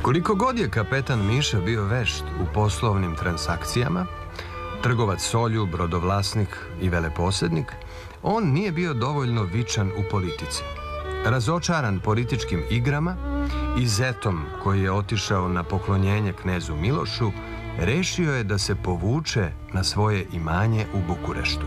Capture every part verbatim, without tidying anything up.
Koliko god je kapetan Miša bio vešt u poslovnim transakcijama, trgovac solju, brodovlasnik i veleposednik, on nije bio dovoljno vičan u politici. Razočaran političkim igrama i zetom koji je otišao na poklonjenje knezu Milošu, rešio je da se povuče na svoje imanje u Bukureštu.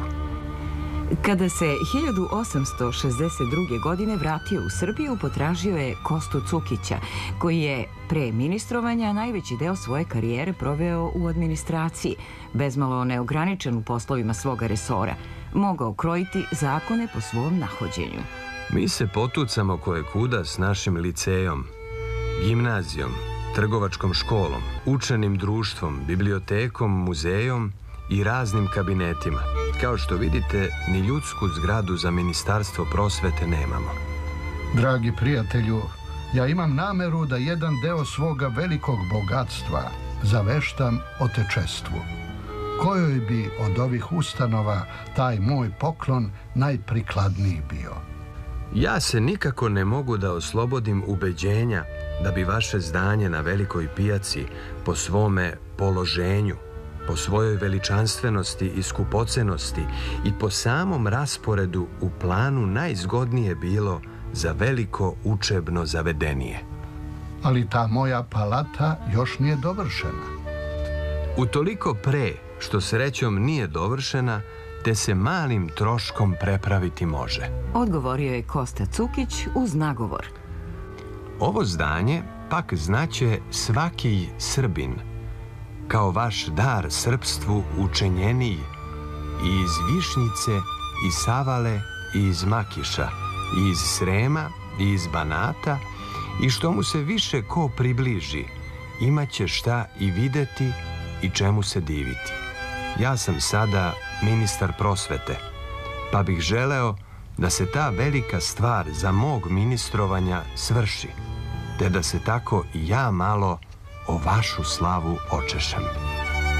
Kada se hiljadu osamsto šezdeset druge. godine vratio u Srbiju, potražio je Kostu Cukića, koji je pre ministrovanja najveći deo svoje karijere proveo u administraciji, bezmalo neograničen u poslovima svoga resora, mogao krojiti zakone po svom nahođenju. Mi se potucamo koje kuda s našim licejom, gimnazijom, trgovačkom školom, učenim društvom, bibliotekom, muzejom i raznim kabinetima. Kao što vidite, ni ljudsku zgradu za Ministarstvo prosvete nemamo. Dragi prijatelju, ja imam nameru da jedan deo svoga velikog bogatstva zaveštam otečestvu. Kojoj bi od ovih ustanova taj moj poklon najprikladniji bio? Ja se nikako ne mogu da oslobodim ubeđenja da bi vaše zdanje na velikoj pijaci po svome položenju, po svojoj veličanstvenosti i skupocenosti i po samom rasporedu u planu najzgodnije bilo za veliko učebno zavedenije. Ali ta moja palata još nije dovršena. Utoliko pre što srećom nije dovršena, te se malim troškom prepraviti može. Odgovorio je Kosta Cukić uz nagovor. Ovo zdanje pak znaće svaki Srbin, kao vaš dar srpstvu učenjeniji, i iz Višnjice, i Savale, i iz Makiša, i iz Srema, i iz Banata, i što mu se više ko približi, imaće šta i videti i čemu se diviti. Ja sam sada ministar prosvete, pa bih želeo da se ta velika stvar za mog ministrovanja svrši, te da se tako i ja malo o vašu slavu očešem.